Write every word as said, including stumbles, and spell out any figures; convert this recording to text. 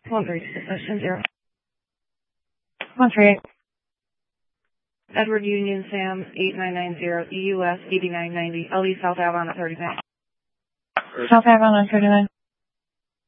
One three, ten zero. One three eight. Edward Union Sam eight nine nine zero E U S eighty nine ninety L E South Ave on thirty nine. South Ave on thirty nine.